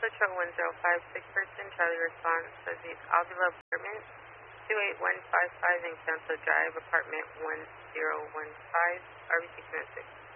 Food Truck 1056 person, Charlie response says he's Alvila Apartment, 28155 in Council Drive, Apartment 1015, RBC Command 6.